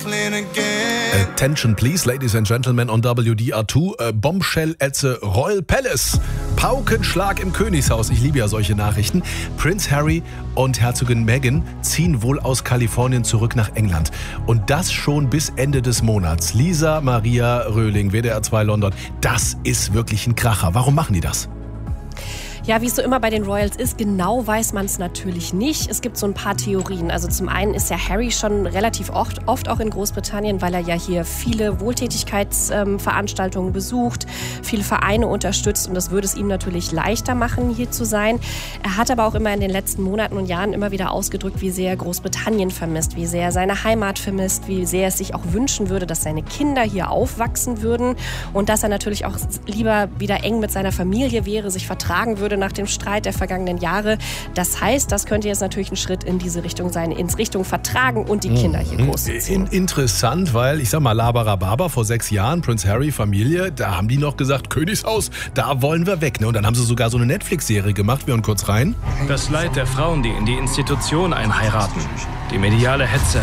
Attention please, ladies and gentlemen, on WDR2. Bombshell at the Royal Palace. Paukenschlag im Königshaus. Ich liebe ja solche Nachrichten. Prince Harry und Herzogin Meghan ziehen wohl aus Kalifornien zurück nach England. Und das schon bis Ende des Monats. Lisa Maria Röhling, WDR 2 London. Das ist wirklich ein Kracher. Warum machen die das? Ja, wie es so immer bei den Royals ist, genau weiß man es natürlich nicht. Es gibt so ein paar Theorien. Also zum einen ist ja Harry schon relativ oft auch in Großbritannien, weil er ja hier viele Wohltätigkeitsveranstaltungen besucht, viele Vereine unterstützt und das würde es ihm natürlich leichter machen, hier zu sein. Er hat aber auch immer in den letzten Monaten und Jahren immer wieder ausgedrückt, wie sehr er Großbritannien vermisst, wie sehr er seine Heimat vermisst, wie sehr er es sich auch wünschen würde, dass seine Kinder hier aufwachsen würden und dass er natürlich auch lieber wieder eng mit seiner Familie wäre, sich vertragen würde nach dem Streit der vergangenen Jahre. Das heißt, das könnte jetzt natürlich ein Schritt in diese Richtung sein, ins Richtung Vertragen und die Kinder hier großziehen. Interessant, weil ich sag mal, Labarababa vor 6 Jahren, Prince Harry, Familie, da haben die noch gesagt, Königshaus, da wollen wir weg. Ne? Und dann haben sie sogar so eine Netflix-Serie gemacht. Wir hören kurz rein. Das Leid der Frauen, die in die Institution einheiraten. Die mediale Hetze.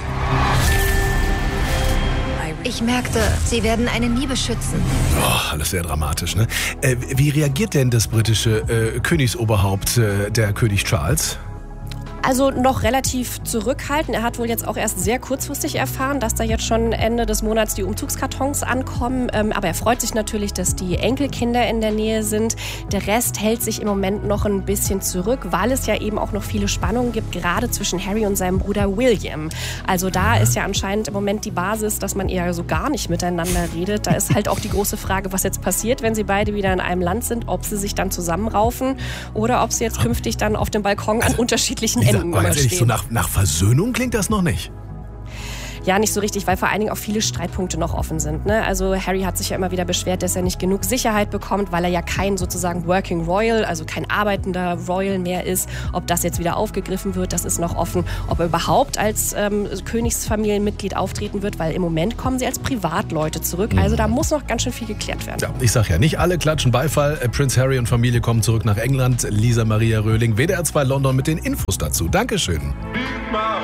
Ich merkte, sie werden einen nie beschützen. Oh, alles sehr dramatisch, ne? Wie reagiert denn das britische Königsoberhaupt, der König Charles? Also noch relativ zurückhaltend. Er hat wohl jetzt auch erst sehr kurzfristig erfahren, dass da jetzt schon Ende des Monats die Umzugskartons ankommen. Aber er freut sich natürlich, dass die Enkelkinder in der Nähe sind. Der Rest hält sich im Moment noch ein bisschen zurück, weil es ja eben auch noch viele Spannungen gibt, gerade zwischen Harry und seinem Bruder William. Also da ist ja anscheinend im Moment die Basis, dass man eher so gar nicht miteinander redet. Da ist halt auch die große Frage, was jetzt passiert, wenn sie beide wieder in einem Land sind, ob sie sich dann zusammenraufen oder ob sie jetzt künftig dann auf dem Balkon an unterschiedlichen Enden aber ganz ehrlich, so nach Versöhnung klingt das noch nicht. Ja, nicht so richtig, weil vor allen Dingen auch viele Streitpunkte noch offen sind. Ne? Also Harry hat sich ja immer wieder beschwert, dass er nicht genug Sicherheit bekommt, weil er ja kein sozusagen Working Royal, also kein arbeitender Royal mehr ist. Ob das jetzt wieder aufgegriffen wird, das ist noch offen. Ob er überhaupt als Königsfamilienmitglied auftreten wird, weil im Moment kommen sie als Privatleute zurück. Also da muss noch ganz schön viel geklärt werden. Ja, ich sag ja, nicht alle klatschen Beifall. Prince Harry und Familie kommen zurück nach England. Lisa Maria Röhling, WDR 2 London mit den Infos dazu. Dankeschön.